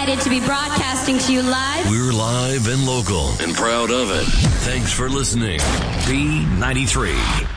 excited to be broadcasting to you live. We're live and local and proud of it. Thanks for listening. B93.